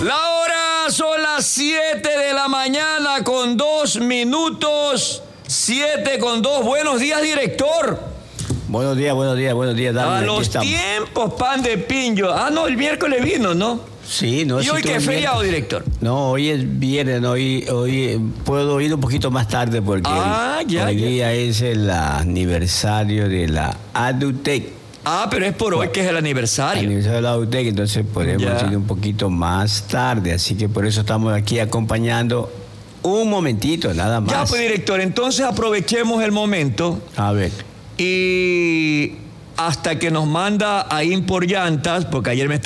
La hora son las 7 de la mañana con 2 minutos. 7 con 2. Buenos días, director. Buenos días. A los tiempos, pan de pincho. No, el miércoles vino, ¿no? Sí, no. ¿Y hoy qué feriado, director? No, hoy es viernes, hoy puedo ir un poquito más tarde porque hoy día es el aniversario de la ADUTEC. Pero es por hoy que es el aniversario. El aniversario de la ADUTEC, entonces podemos ir un poquito más tarde, así que por eso estamos aquí acompañando un momentito, nada más. Ya, pues, director, entonces aprovechemos el momento. A ver. Y hasta que nos manda a Impor Llantas, porque ayer me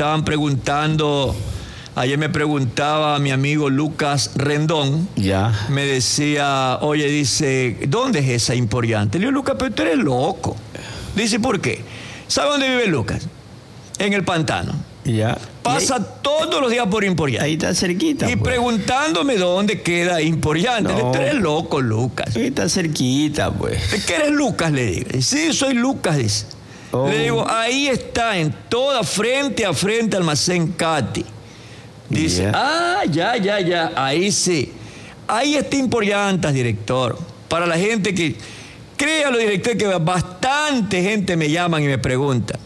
preguntaba mi amigo Lucas Rendón. Ya. Me decía, oye, dice, ¿dónde es esa Impor Llantas? Le digo, Lucas, pero tú eres loco. Dice, ¿por qué? ¿Sabe dónde vive Lucas? En el pantano. Ya. Pasa todos los días por Impor Llantas. Ahí está cerquita. Y preguntándome dónde queda Impor Llantas. No. Tú eres loco, Lucas. Ahí está cerquita, pues. ¿Qué eres Lucas? Le digo. Sí, soy Lucas, dice. Oh. Le digo, ahí está, frente a frente, Almacén Cati. Dice, ya, ahí sí. Ahí está Impor Llantas, director. Para la gente que... Créalo, director, que bastante gente me llaman y me pregunta.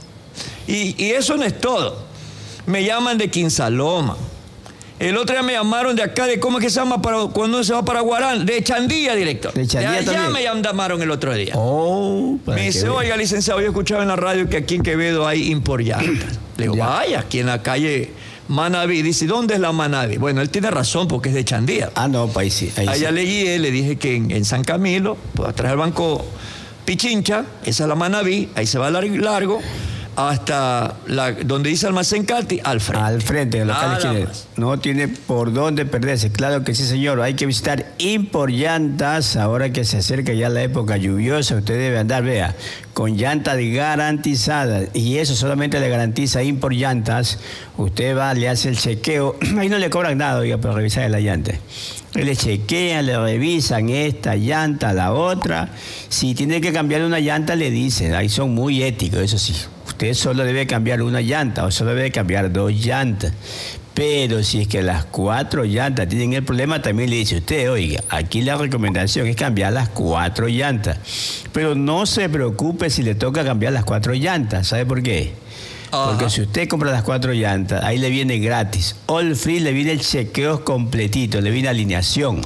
Y eso no es todo. Me llaman de Quinsaloma. El otro día me llamaron de acá, de ¿cómo es que se llama cuando uno se va para Guarán? De Chandía, director. De Chandía allá también. Me llamaron el otro día. Me dice, oiga, licenciado, yo escuchaba en la radio que aquí en Quevedo hay Impor Llantas. Le digo, vaya, aquí en la calle Manaví. Dice, ¿dónde es la Manaví? Bueno, él tiene razón porque es de Chandía. No, pues ahí sí. Allá le guié, le dije que en San Camilo, pues atrás del banco Pichincha, esa es la Manaví, ahí se va largo hasta donde dice Almacén Cati, al frente. Al frente, el local esquinero. No tiene por dónde perderse. Claro que sí, señor. Hay que visitar Impor Llantas. Ahora que se acerca ya la época lluviosa, usted debe andar, vea, con llantas garantizadas. Y eso solamente le garantiza Impor Llantas. Usted va, le hace el chequeo. Ahí no le cobran nada, oiga, para revisar la llanta. Le chequean, le revisan esta llanta, la otra. Si tiene que cambiar una llanta, le dicen. Ahí son muy éticos, eso sí. Usted solo debe cambiar una llanta o solo debe cambiar 2 llantas. Pero si es que las 4 llantas tienen el problema, también le dice usted, oiga, aquí la recomendación es cambiar las 4 llantas. Pero no se preocupe si le toca cambiar las 4 llantas. ¿Sabe por qué? Porque si usted compra las 4 llantas, ahí le viene gratis. All free, le viene el chequeo completito, le viene alineación.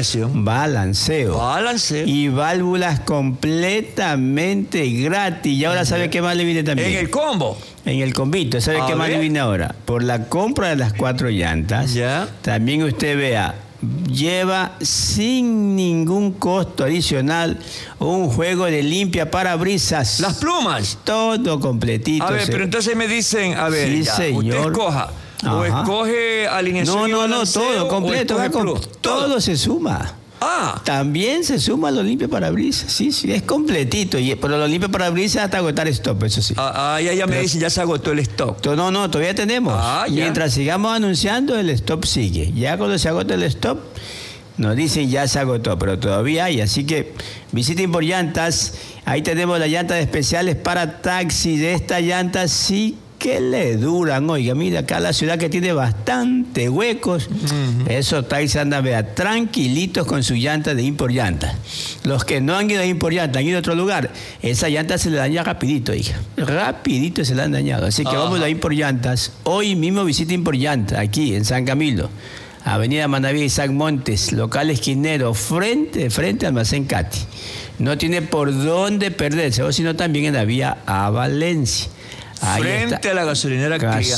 Balanceo. Y válvulas completamente gratis. Y ahora, ¿sabe qué más le viene también? ¿En el combo? En el combito. ¿Sabe qué más le viene ahora? Por la compra de las 4 llantas, también usted vea, lleva sin ningún costo adicional un juego de limpia parabrisas. Las plumas. Todo completito. A ver, pero entonces me dicen, a ver, sí, señor. Usted escoja. O escoge alineación. No, todo completo. Todo se suma. También se suma lo limpio parabrisas. Sí, es completito. Pero lo limpio parabrisas hasta agotar stop, eso sí. Ya me dicen, ya se agotó el stock. No, todavía tenemos. Mientras sigamos anunciando, el stop sigue. Ya cuando se agota el stop, nos dicen ya se agotó, pero todavía hay. Así que visiten por llantas. Ahí tenemos las llantas especiales para taxi. De estas llantas sí que le duran. Oiga, mira, acá la ciudad que tiene bastante huecos. Esos taxis andan, vea, tranquilitos con su llanta de Impor Llantas. Los que no han ido a Impor Llantas, han ido a otro lugar, esa llanta se le daña rapidito, hija. Rapidito se le han dañado. Así que vamos a Impor Llantas. Hoy mismo visita Impor Llantas, aquí en San Camilo. Avenida Manaví y San Montes, local esquinero, frente al Almacén Cati. No tiene por dónde perderse, o sino también en la vía a Valencia. Frente a la gasolinera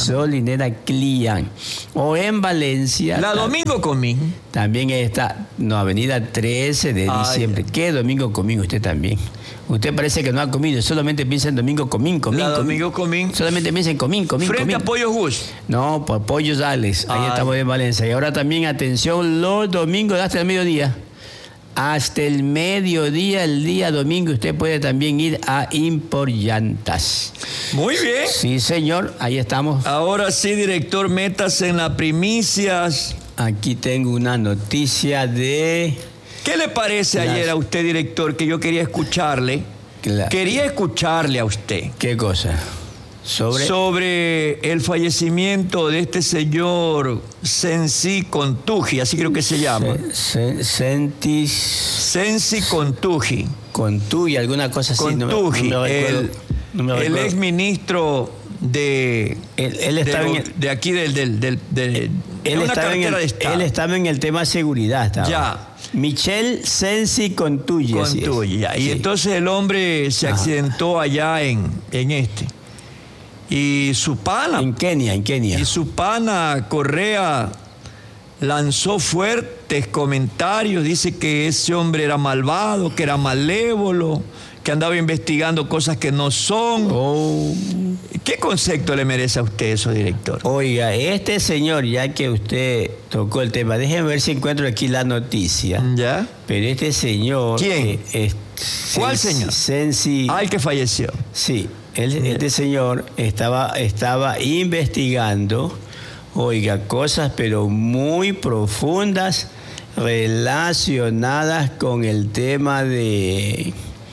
Clian. O en Valencia. La Domingo Comín. También está, avenida 13 de diciembre. ¿Qué Domingo Comín usted también? Usted parece que no ha comido, solamente piensa en Domingo Comín. Domingo Comín. Solamente piensa en Comín. Frente a Pollos Gus. No, por Pollos Alex. Ahí estamos en Valencia. Y ahora también, atención, los domingos hasta el mediodía. Hasta el mediodía, el día domingo, usted puede también ir a Impor Llantas. Muy bien. Sí, señor, ahí estamos. Ahora sí, director, métase en las primicias. Aquí tengo una noticia de... ¿Qué le parece ayer a usted, director, que yo quería escucharle? Quería escucharle a usted. ¿Qué cosa? sobre el fallecimiento de este señor Sensi Contuji, así creo que se llama. Sensi Contuji. Contuji, alguna cosa así. Contuji, el ex ministro de aquí él estaba en el tema seguridad. Ya. Michel Sensi Contuji. Ya. Y entonces el hombre se accidentó allá en este. Y su pana. En Kenia. Y su pana Correa lanzó fuertes comentarios. Dice que ese hombre era malvado, que era malévolo, que andaba investigando cosas que no son. ¿Qué concepto le merece a usted eso, director? Oiga, este señor, ya que usted tocó el tema, déjeme ver si encuentro aquí la noticia. ¿Ya? Pero este señor... ¿Quién? ¿Cuál señor? Sensi... El que falleció. Sí, este señor estaba investigando, oiga, cosas pero muy profundas relacionadas con el tema de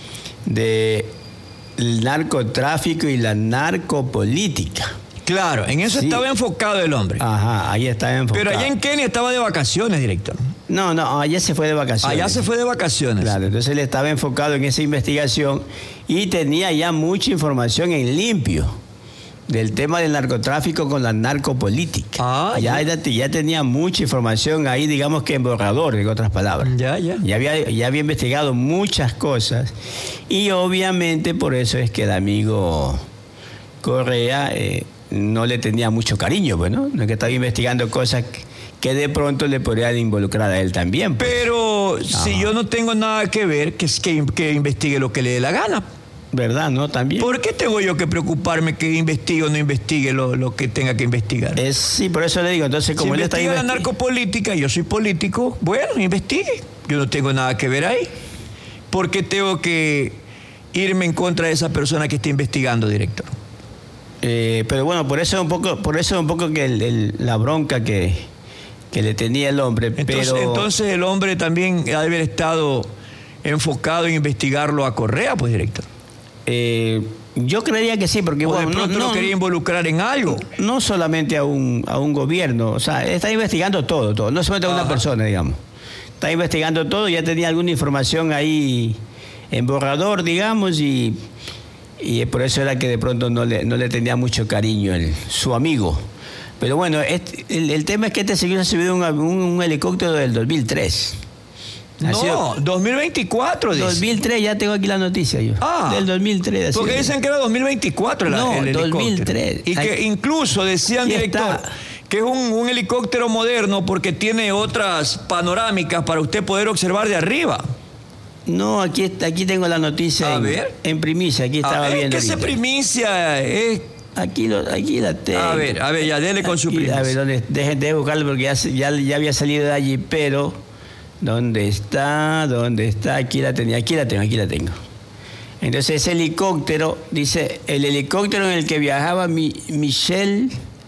el narcotráfico y la narcopolítica. Claro, en eso estaba enfocado el hombre. Ajá, ahí estaba enfocado. Pero allá en Kenia estaba de vacaciones, director. No, allá se fue de vacaciones. Allá se fue de vacaciones. Claro, entonces él estaba enfocado en esa investigación y tenía ya mucha información en limpio del tema del narcotráfico con la narcopolítica. Ya tenía mucha información ahí, digamos que en borrador, en otras palabras. Ya había investigado muchas cosas y obviamente por eso es que el amigo Correa no le tenía mucho cariño, pues, ¿no? No es que estaba investigando cosas que de pronto le podrían involucrar a él también. Pues. Pero si yo no tengo nada que ver, que investigue lo que le dé la gana. ¿Verdad? ¿No? También. ¿Por qué tengo yo que preocuparme que investigue o no investigue lo que tenga que investigar? Sí, por eso le digo. Entonces, como si él está investiga la narcopolítica, yo soy político, bueno, investigue. Yo no tengo nada que ver ahí. ¿Por qué tengo que irme en contra de esa persona que está investigando, director? Pero bueno, por eso un poco que la bronca que le tenía el hombre. Entonces el hombre también ha de haber estado enfocado en investigarlo a Correa, pues, director. Yo creería que sí, porque de pronto no quería involucrar en algo. No solamente a un gobierno, o sea, está investigando todo, no solamente a una persona, digamos. Está investigando todo, ya tenía alguna información ahí en borrador, digamos, y por eso era que de pronto no le tenía mucho cariño su amigo. Pero bueno, el tema es que este señor se subió un helicóptero del 2003. No, 2024 dice. 2003, ya tengo aquí la noticia yo. Del 2003. Porque dicen que era 2024 el helicóptero. 2003. Y que incluso decían, director, que es un helicóptero moderno porque tiene otras panorámicas para usted poder observar de arriba. No, aquí tengo la noticia en primicia, aquí estaba viendo. ¿Qué primicia es? Aquí la tengo. A ver, ya dele con su primicia. A ver, dejen de buscarlo porque ya había salido de allí, pero ¿dónde está? Aquí la tengo. Entonces ese helicóptero, dice, el helicóptero en el que viajaba Michel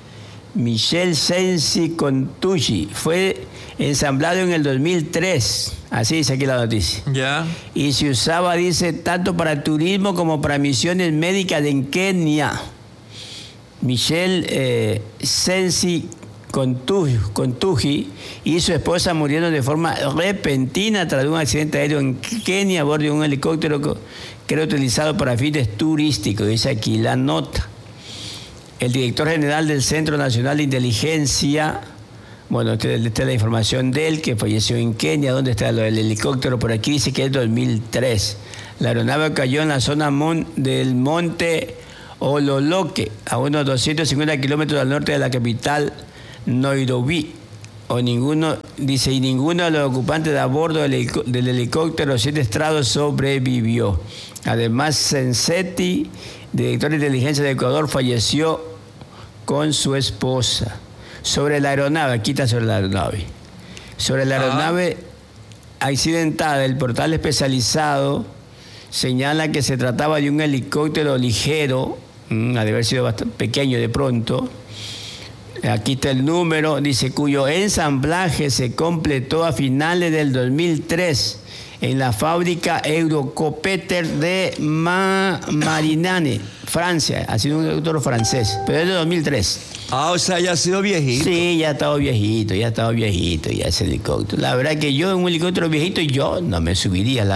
Sensi Contuji fue ensamblado en el 2003, así dice aquí la noticia. Ya. Y se usaba, dice, tanto para turismo como para misiones médicas en Kenia. Michel Sensi Contuji y su esposa murieron de forma repentina tras un accidente aéreo en Kenia a bordo de un helicóptero que era utilizado para fines turísticos. Dice aquí la nota. El director general del Centro Nacional de Inteligencia, bueno, esta es la información de él, que falleció en Kenia. ¿Dónde está el helicóptero? Por aquí dice que es 2003. La aeronave cayó en la zona del monte Ololoke, a unos 250 kilómetros al norte de la capital Nairobi. Ninguno de los ocupantes de a bordo del helicóptero 7 estrados sobrevivió. Además, Sensetti, director de inteligencia de Ecuador, falleció con su esposa. Sobre la aeronave, Sobre la aeronave accidentada, el portal especializado señala que se trataba de un helicóptero ligero, ha de haber sido bastante pequeño de pronto. Aquí está el número, dice, cuyo ensamblaje se completó a finales del 2003 en la fábrica Eurocopeter de Marinane, Francia. Ha sido un helicóptero francés, pero es de 2003. Ah, o sea, ya ha sido viejito. Sí, ya ha estado viejito, ya ese helicóptero. La verdad que yo en un helicóptero viejito, yo no me subiría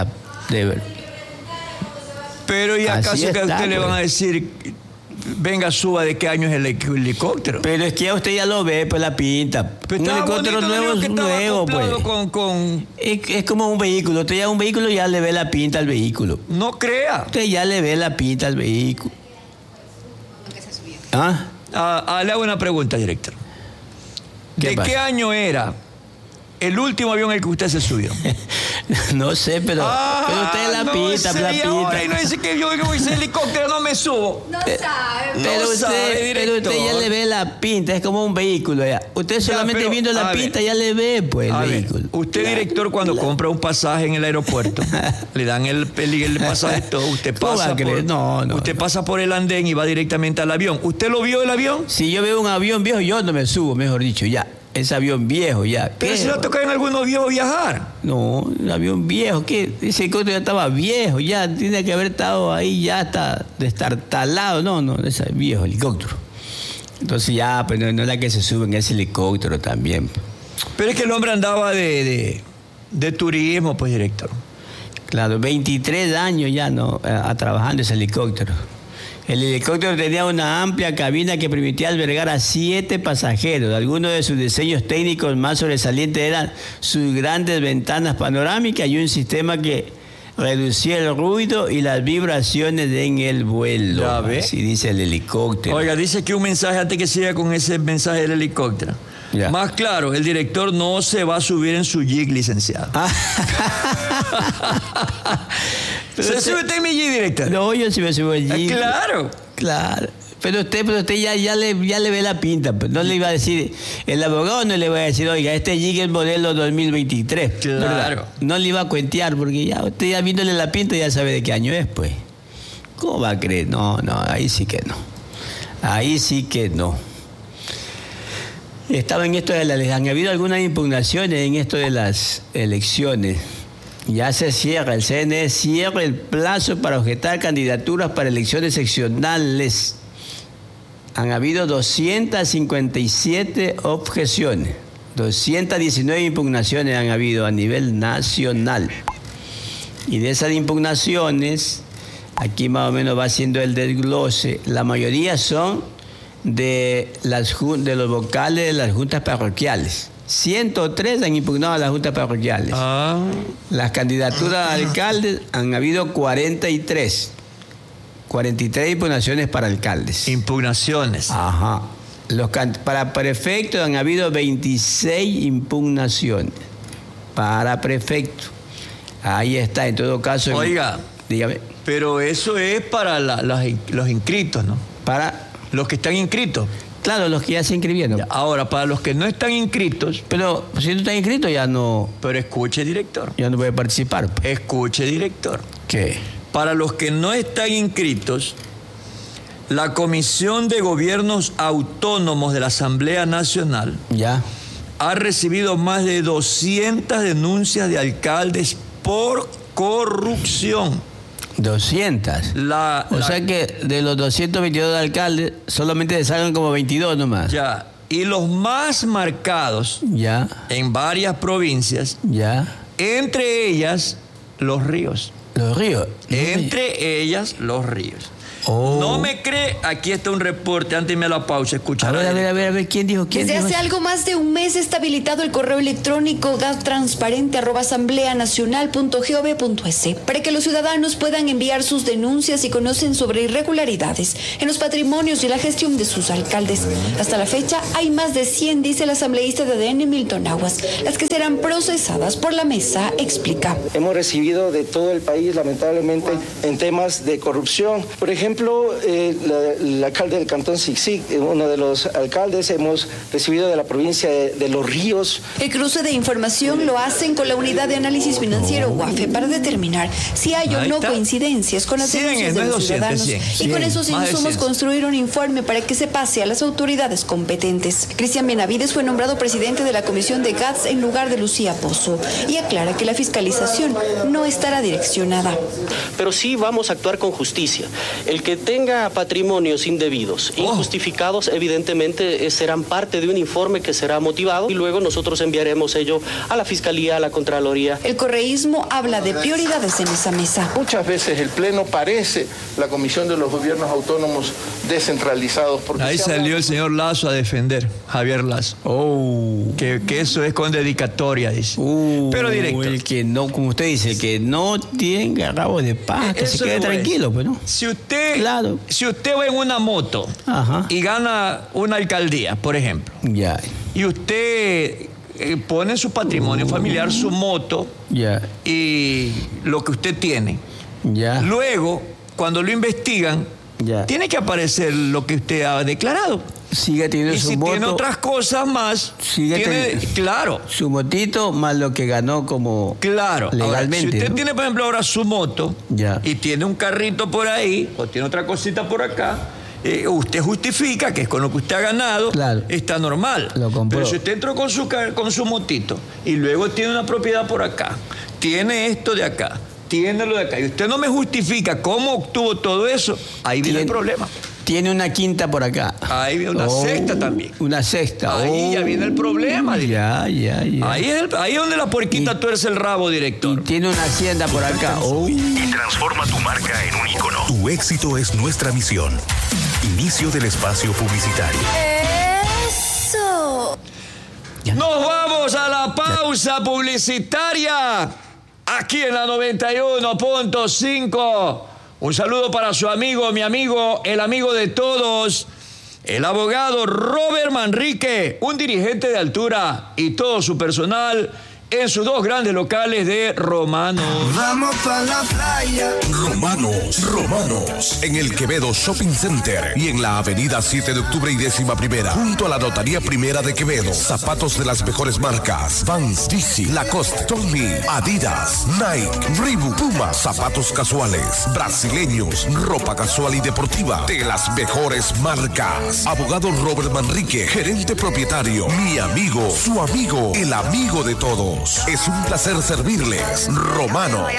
Pero ¿y acaso Así que a está, usted le van a pues. decir, venga, suba, de qué año es el helicóptero? Pero es que ya usted ya lo ve, pues la pinta. Pero Un helicóptero nuevo es nuevo, pues. Es como un vehículo. Usted ya un vehículo ya le ve la pinta al vehículo. No crea. Usted ya le ve la pinta al vehículo. ¿Ah? Le hago una pregunta, director. ¿De qué año era el último avión en el que usted se subió? No sé, pero usted la pinta, la pinta. Ahora, y no dice que yo en ese helicóptero no me subo. No sabe. Pero usted ya le ve la pinta, es como un vehículo ya. Usted solamente viendo la pinta ya le ve, pues, el vehículo. Usted, director, cuando compra un pasaje en el aeropuerto, le dan el pasaje todo, usted pasa usted pasa por el andén y va directamente al avión. ¿Usted lo vio el avión? Si yo veo un avión viejo, yo no me subo, mejor dicho, ya. Ese avión viejo ya. Pero si le ha tocado en algunos viejos viajar. No, un avión viejo, ¿qué? Ese helicóptero ya estaba viejo, ya tiene que haber estado ahí, ya está destartalado. No, ese viejo helicóptero. Entonces ya, pues no es la que se sube en ese helicóptero también. Pero es que el hombre andaba de turismo, pues, director. Claro, 23 años ya, ¿no? Trabajando ese helicóptero. El helicóptero tenía una amplia cabina que permitía albergar a 7 pasajeros. Algunos de sus diseños técnicos más sobresalientes eran sus grandes ventanas panorámicas y un sistema que reducía el ruido y las vibraciones en el vuelo. ¿Ya ve? Así dice el helicóptero. Oiga, dice que un mensaje antes que siga con ese mensaje del helicóptero. Ya. Más claro, el director no se va a subir en su Jeep, licenciado. ¿Se sube usted en mi Jeep, director? No, yo sí me subo el Jeep. Claro. Claro. Pero usted ya le ve la pinta. Pues no le iba a decir, el abogado no le va a decir, oiga, este Jeep es modelo 2023. Claro. ¿Verdad? No le iba a cuentear, porque ya usted ya viéndole la pinta ya sabe de qué año es, pues. ¿Cómo va a creer? No, ahí sí que no. Ahí sí que no. Estaba en esto han habido algunas impugnaciones en esto de las elecciones. Ya se cierra, el CNE cierra el plazo para objetar candidaturas para elecciones seccionales. Han habido 257 objeciones, 219 impugnaciones han habido a nivel nacional. Y de esas impugnaciones, aquí más o menos va siendo el desglose, la mayoría son de los vocales de las juntas parroquiales. 103 han impugnado a las juntas parroquiales. Las candidaturas a alcaldes han habido 43. 43 impugnaciones para alcaldes. Impugnaciones. Ajá. Para prefectos han habido 26 impugnaciones. Para prefecto. Ahí está, en todo caso. Oiga, dígame. Pero eso es para los inscritos, ¿no? Para los que están inscritos. Claro, los que ya se inscribieron. Ahora, para los que no están inscritos. Pero si no están inscritos ya no. Pero escuche, director. Ya no puede participar. Escuche, director. ¿Qué? Para los que no están inscritos, la Comisión de Gobiernos Autónomos de la Asamblea Nacional ya ha recibido más de 200 denuncias de alcaldes por corrupción. 200. O sea que de los 222 alcaldes, solamente le salgan como 22 nomás. Ya. Y los más marcados ya en varias provincias, ya entre ellas Los Ríos. Los Ríos. Entre ellas Los Ríos. Oh. ¿No me cree? Aquí está un reporte. Antes de irme a la pausa, escuchar. A ver, ¿quién dijo? Desde hace algo más de un mes está habilitado el correo electrónico gattransparente@asambleanacional.gov.es para que los ciudadanos puedan enviar sus denuncias y conocen sobre irregularidades en los patrimonios y la gestión de sus alcaldes. Hasta la fecha hay más de 100, dice el asambleísta de ADN Milton Aguas, las que serán procesadas por la mesa, explica. Hemos recibido de todo el país, lamentablemente, en temas de corrupción. Por ejemplo, ejemplo, el alcalde del Cantón Sixic, uno de los alcaldes, hemos recibido de la provincia de Los Ríos. El cruce de información lo hacen con la Unidad de Análisis Financiero UAFE para determinar si hay o no coincidencias con las denuncias de los ciudadanos y con esos insumos construir un informe para que se pase a las autoridades competentes. Cristian Benavides fue nombrado presidente de la Comisión de GATS en lugar de Lucía Pozo y aclara que la fiscalización no estará direccionada. Pero sí vamos a actuar con justicia. El que tenga patrimonios indebidos, injustificados, evidentemente serán parte de un informe que será motivado y luego nosotros enviaremos ello a la Fiscalía, a la Contraloría. El correísmo habla de prioridades en esa mesa. Muchas veces el Pleno parece la Comisión de los Gobiernos Autónomos descentralizados. Ahí salió el señor Lazo a defender, Javier Lazo. Que eso es con dedicatoria, dice. Pero directo. El que no, como usted dice, que no tenga rabo de paz, que se quede tranquilo, pues, ¿no? Si usted va en una moto y gana una alcaldía, por ejemplo, y usted pone en su patrimonio familiar su moto y lo que usted tiene, luego, cuando lo investigan, tiene que aparecer lo que usted ha declarado. Sigue teniendo y su si moto, tiene otras cosas más, claro, su motito más lo que ganó como legalmente. Ahora, si usted ¿no? tiene, por ejemplo, ahora su moto y tiene un carrito por ahí o tiene otra cosita por acá, usted justifica que es con lo que usted ha ganado, está normal. Lo compró. Pero si usted entró con su motito y luego tiene una propiedad por acá, tiene esto de acá, tiene lo de acá, y usted no me justifica cómo obtuvo todo eso, ahí viene el problema. Tiene una quinta por acá. Ahí viene una sexta también. Una sexta. Ahí ya viene el problema. Ahí es donde la puerquita tuerce el rabo, director. Y tiene una hacienda por acá. Y transforma tu marca en un ícono. Tu éxito es nuestra misión. Inicio del espacio publicitario. ¡Eso! Nos vamos a la pausa publicitaria. Aquí en la 91.5. Un saludo para su amigo, mi amigo, el amigo de todos, el abogado Robert Manrique, un dirigente de altura y todo su personal en sus dos grandes locales de Romanos. Vamos para la playa. Romanos, en el Quevedo Shopping Center y en la avenida 7 de octubre y 11ª, junto a la Notaría Primera de Quevedo. Zapatos de las mejores marcas: Vans, DC, Lacoste, Tommy, Adidas, Nike, Reebok, Puma, zapatos casuales, brasileños, ropa casual y deportiva de las mejores marcas. Abogado Robert Manrique, gerente propietario, mi amigo, su amigo, el amigo de todos. Es un placer servirles. Romanos.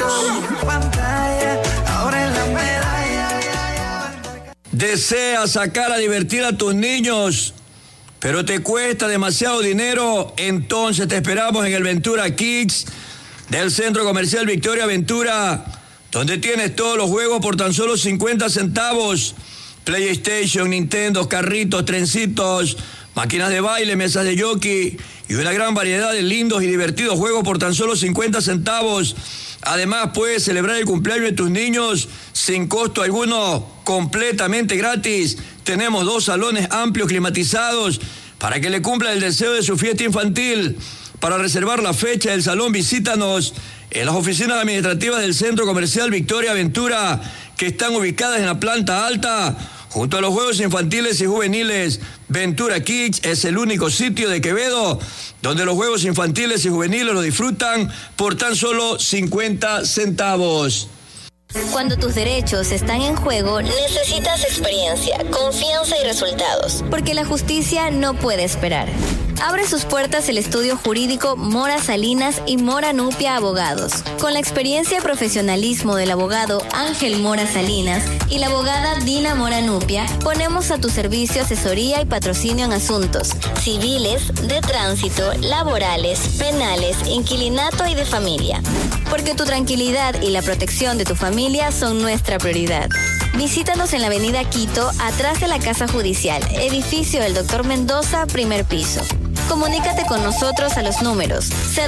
¿Deseas sacar a divertir a tus niños, pero te cuesta demasiado dinero? Entonces te esperamos en el Ventura Kids del Centro Comercial Victoria Ventura, donde tienes todos los juegos por tan solo 50 centavos. PlayStation, Nintendo, carritos, trencitos, máquinas de baile, mesas de jockey y una gran variedad de lindos y divertidos juegos por tan solo 50 centavos. Además, puedes celebrar el cumpleaños de tus niños sin costo alguno, completamente gratis. Tenemos 2 salones amplios climatizados para que le cumpla el deseo de su fiesta infantil. Para reservar la fecha del salón, visítanos en las oficinas administrativas del Centro Comercial Victoria Ventura, que están ubicadas en la planta alta, junto a los juegos infantiles y juveniles. Ventura Kids es el único sitio de Quevedo donde los juegos infantiles y juveniles lo disfrutan por tan solo 50 centavos. Cuando tus derechos están en juego, necesitas experiencia, confianza y resultados, porque la justicia no puede esperar. Abre sus puertas el estudio jurídico Mora Salinas y Mora Nupia Abogados. Con la experiencia y profesionalismo del abogado Ángel Mora Salinas y la abogada Dina Mora Nupia, ponemos a tu servicio asesoría y patrocinio en asuntos civiles, de tránsito, laborales, penales, inquilinato y de familia. Porque tu tranquilidad y la protección de tu familia son nuestra prioridad. Visítanos en la avenida Quito, atrás de la Casa Judicial, edificio del Dr. Mendoza, primer piso. Comunícate con nosotros a los números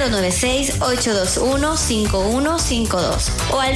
096-821-5152 o al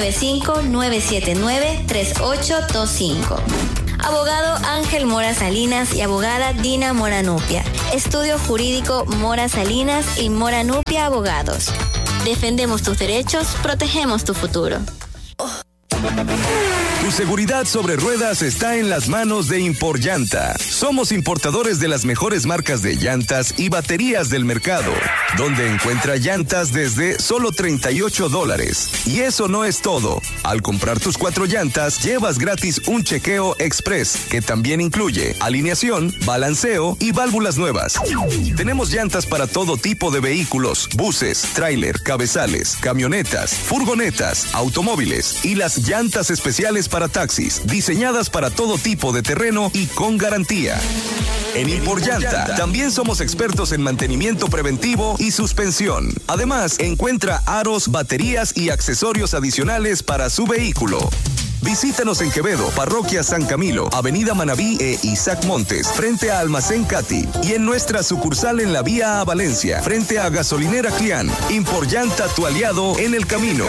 095-979-3825. Abogado Ángel Mora Salinas y abogada Dina Mora Nupia. Estudio jurídico Mora Salinas y Mora Nupia Abogados. Defendemos tus derechos, protegemos tu futuro. Tu seguridad sobre ruedas está en las manos de Imporllanta. Somos importadores de las mejores marcas de llantas y baterías del mercado, donde encuentra llantas desde solo $38. Y eso no es todo. Al comprar tus 4 llantas, llevas gratis un chequeo express, que también incluye alineación, balanceo y válvulas nuevas. Tenemos llantas para todo tipo de vehículos, buses, tráiler, cabezales, camionetas, furgonetas, automóviles y las llantas especiales para taxis, diseñadas para todo tipo de terreno y con garantía. En Imporllanta también somos expertos en mantenimiento preventivo y suspensión. Además, encuentra aros, baterías y accesorios adicionales para su vehículo. Visítanos en Quevedo, Parroquia San Camilo, Avenida Manabí e Isaac Montes, frente a Almacén Cati, y en nuestra sucursal en la vía a Valencia, frente a Gasolinera Clián. Imporllanta, tu aliado en el camino.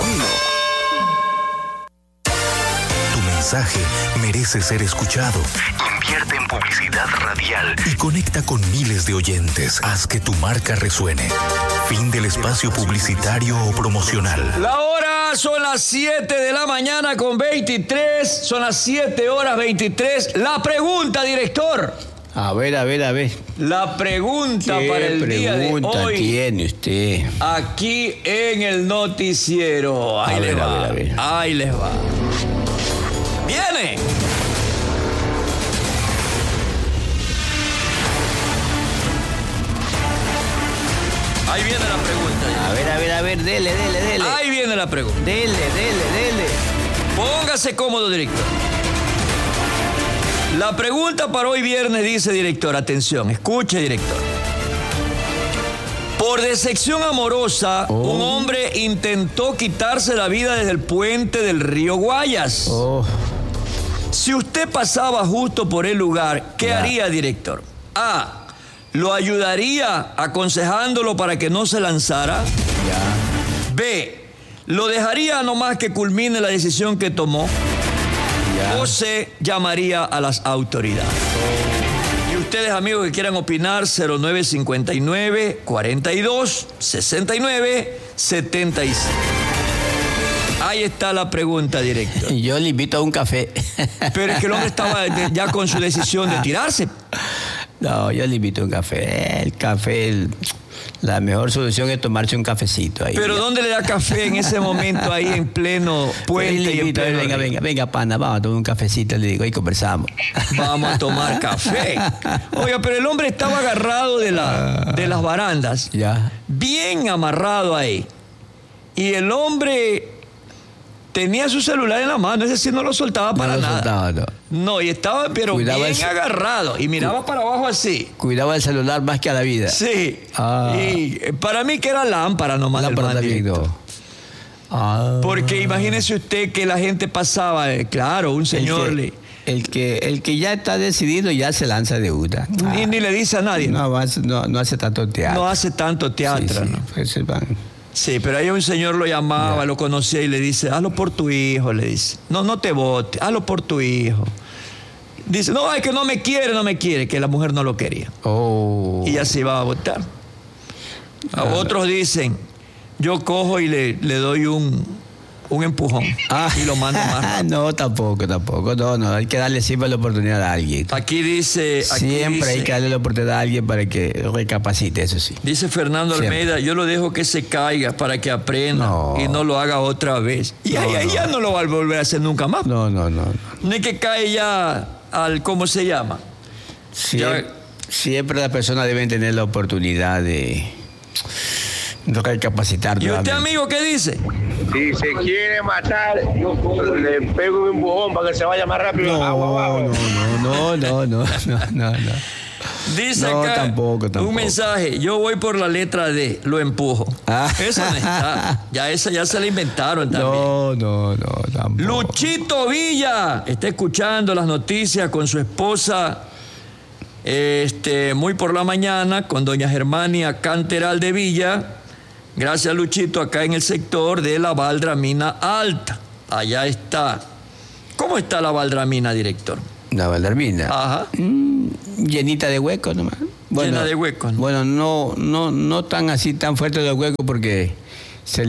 Tu mensaje merece ser escuchado. Invierte en publicidad radial y conecta con miles de oyentes. Haz que tu marca resuene. Fin del espacio publicitario o promocional. La hora son las 7 de la mañana con 23. Son las 7 horas 23. La pregunta, director. A ver. La pregunta para el día de hoy. ¿Qué pregunta tiene usted? Aquí en el noticiero. Ahí les va. Ahí les va. ¡Viene! Ahí viene la pregunta. A ver, dele. Ahí viene la pregunta. Dele. Póngase cómodo, director. La pregunta para hoy viernes dice, director, atención, escuche, director. Por decepción amorosa, un hombre intentó quitarse la vida desde el puente del río Guayas. Si usted pasaba justo por el lugar, ¿qué haría, director? A. ¿Lo ayudaría aconsejándolo para que no se lanzara? B. ¿Lo dejaría nomás que culmine la decisión que tomó? O C. ¿Llamaría a las autoridades? Y ustedes, amigos, que quieran opinar, 0959 42 69 76. Ahí está la pregunta, director. Yo le invito a un café. Pero es que el hombre estaba ya con su decisión de tirarse. No, yo le invito a un café. El café, la mejor solución es tomarse un cafecito ahí. Pero ¿dónde le da café en ese momento ahí en pleno puente? Y en pleno venga, pana, vamos a tomar un cafecito, le digo, ahí conversamos. Vamos a tomar café. Oiga, pero el hombre estaba agarrado de las barandas. Ya. Bien amarrado ahí. Y el hombre tenía su celular en la mano, es decir, no lo soltaba para nada. No, y estaba pero bien agarrado y miraba para abajo así. Cuidaba el celular más que a la vida. Sí. Y para mí que era lámpara nomás. Porque imagínese usted que la gente pasaba, claro, un señor el que ya está decidido ya se lanza de una. Ni le dice a nadie. No hace tanto teatro. No hace tanto teatro, sí, ¿no? Pues sí, pero ahí un señor lo llamaba, lo conocía y le dice, hazlo por tu hijo, le dice. No te votes, hazlo por tu hijo. Dice, no, es que no me quiere, que la mujer no lo quería. Y ya se iba a votar. Otros dicen, yo cojo y le doy un empujón y lo mando más. No, tampoco. No, hay que darle siempre la oportunidad a alguien. Aquí dice... Siempre hay que darle la oportunidad a alguien para que recapacite, eso sí. Dice Fernando Almeida, yo lo dejo que se caiga para que aprenda y no lo haga otra vez. Y ahí ya no lo va a volver a hacer nunca más. No. No es que cae ya al... ¿Cómo se llama? Siempre las personas deben tener la oportunidad de recapacitar. ¿Y usted, amigo, qué dice? Si se quiere matar, le pego un empujón para que se vaya más rápido. No. Dice acá tampoco. Un mensaje, yo voy por la letra D, lo empujo. Eso no está. Esa ya se la inventaron también. No, tampoco. Luchito Villa está escuchando las noticias con su esposa muy por la mañana, con doña Germania Canteral de Villa. Gracias, Luchito, acá en el sector de la Valdramina Alta. Allá está. ¿Cómo está la Valdramina, director? La Valdramina. Ajá. Llenita de huecos nomás. Bueno, llena de huecos, ¿no? Bueno, no tan así, tan fuerte de huecos porque se le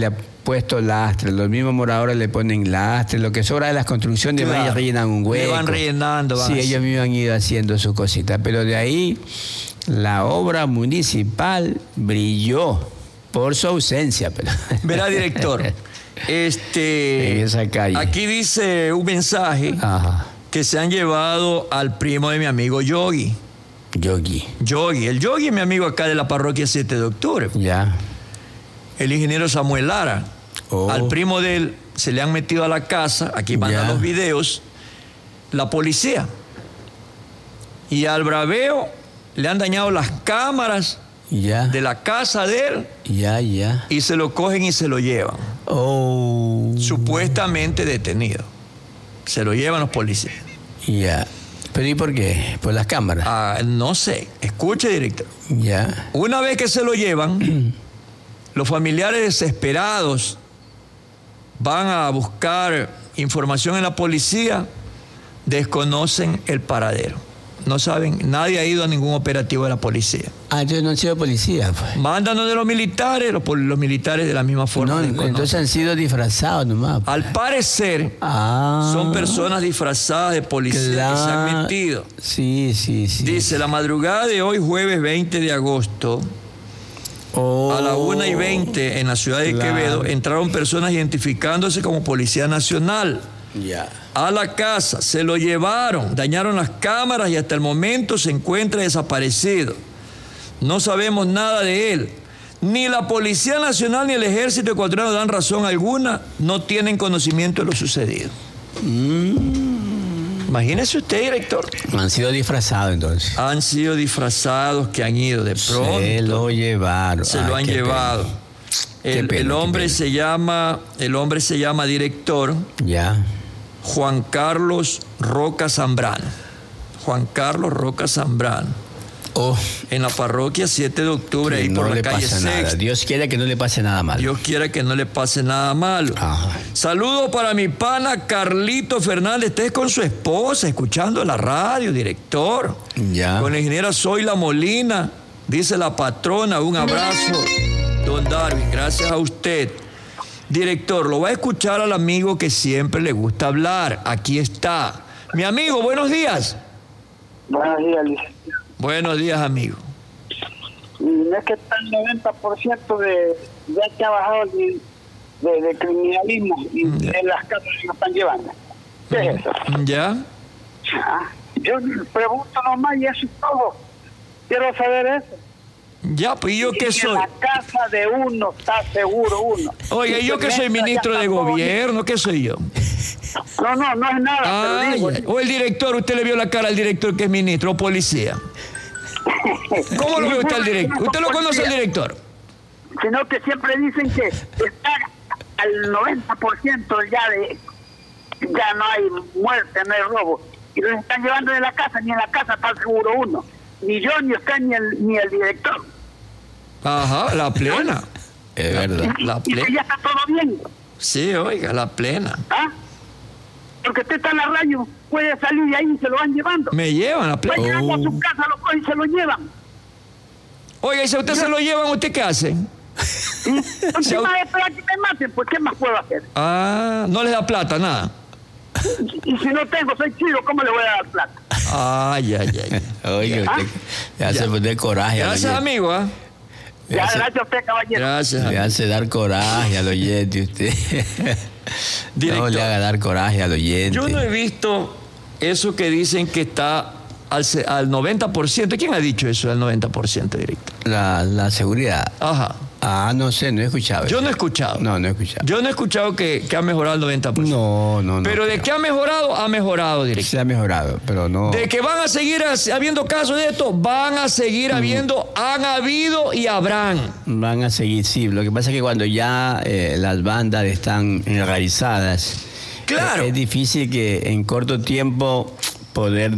puesto lastre, los mismos moradores le ponen lastre, lo que sobra de las construcciones Claro. van y rellenan un hueco. Le van rellenando. Sí, ellos mismos han ido haciendo su cosita, pero de ahí la obra municipal brilló por su ausencia. Pero... Verá, director, en esa calle. aquí dice un mensaje que se han llevado al primo de mi amigo Yogi. Yogi. El Yogi es mi amigo acá de la parroquia 7 de octubre. Ya. El ingeniero Samuel Lara. Al primo de él se le han metido a la casa, aquí mandan los videos, la policía. Y al braveo le han dañado las cámaras de la casa de él. Y se lo cogen y se lo llevan. Supuestamente detenido. Se lo llevan los policías. ¿Pero y por qué? ¿Por las cámaras? No sé. Escuche, director. Ya. Una vez que se lo llevan, los familiares desesperados van a buscar información en la policía, desconocen el paradero. No saben, nadie ha ido a ningún operativo de la policía. Entonces no han sido policías, pues. Mándanos de los militares, los militares de la misma forma. Entonces han sido disfrazados nomás. Al parecer, son personas disfrazadas de policía que se han metido. Sí. Dice, la madrugada de hoy, jueves 20 de agosto, a las 1:20 en la ciudad de Quevedo, entraron personas identificándose como Policía Nacional. A la casa, se lo llevaron, dañaron las cámaras y hasta el momento se encuentra desaparecido. No sabemos nada de él. Ni la Policía Nacional ni el Ejército Ecuatoriano dan razón alguna, no tienen conocimiento de lo sucedido. Imagínese usted, director. Han sido disfrazados entonces. Han sido disfrazados que han ido de pronto. Se lo llevaron. Se lo han llevado. El hombre se llama, director. Juan Carlos Roca Zambrano. En la parroquia 7 de octubre, ahí por la calle Sexta. Dios quiere que no le pase nada malo. Saludos para mi pana Carlito Fernández. Estés con su esposa, escuchando la radio, director. Con la ingeniera Zoila Molina, dice la patrona. Un abrazo, don Darwin. Gracias a usted. Director, lo va a escuchar al amigo que siempre le gusta hablar. Aquí está. Mi amigo, buenos días. Buenos días, licenciado. Buenos días, amigo. Y no es que está el 90% ya que ha bajado de criminalismo y de las casas que nos están llevando. ¿Qué es eso? Yo pregunto nomás y eso es todo. Quiero saber eso. Pues ¿y yo qué soy? En la casa de uno está seguro uno. Oiga, ¿yo que soy ministro de gobierno? ¿Qué soy yo? No es nada. O el director, usted le vio la cara al director que es ministro o policía. ¿Cómo lo ve usted al director? ¿Usted lo conoce al director? Sino que siempre dicen que está al 90% ya no hay muerte, no hay robo. Y los están llevando de la casa, ni en la casa está seguro uno. Ni yo, ni usted, ni el director. La plena. Es verdad. La plena. Y ya está todo bien. Sí, oiga, la plena. Porque usted está en la radio, puede salir de ahí y se lo van llevando. Me llevan la plena. Va llegando a su casa, lo cogen y se lo llevan. Oiga, y si a usted se lo llevan, ¿usted qué hace? Encima de esperar que me maten, pues ¿qué más puedo hacer? No les da plata, nada. Y si no tengo, soy chido, ¿cómo le voy a dar plata? Oye, usted le hace poner coraje. Gracias, amigo. Gracias a usted, caballero. Gracias. Le hace dar coraje al oyente usted. No le haga dar coraje al oyente. Yo no he visto eso que dicen que está al 90%. ¿Quién ha dicho eso al 90%, director? La seguridad. No sé, no he escuchado. Yo no he escuchado. No he escuchado. Yo no he escuchado que ha mejorado el 90%. No. Pero de que ha mejorado, director. Se ha mejorado, pero no. De que van a seguir habiendo casos de esto, van a seguir habiendo, han habido y habrán. Van a seguir, sí. Lo que pasa es que cuando ya las bandas están enraizadas, claro, es difícil que en corto tiempo poder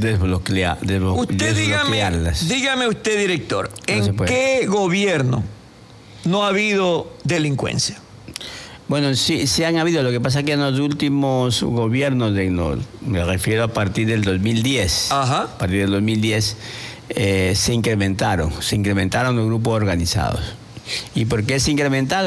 desbloquearlas. Dígame usted, director, ¿en qué gobierno no ha habido delincuencia? Bueno, sí han habido. Lo que pasa es que en los últimos gobiernos, me refiero a partir del 2010. A partir del 2010 se incrementaron los grupos organizados. ¿Y por qué se incrementaron?